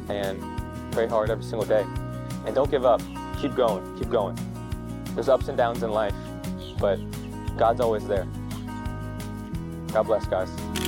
and pray hard every single day. And don't give up. Keep going. Keep going. There's ups and downs in life, but God's always there. God bless, guys.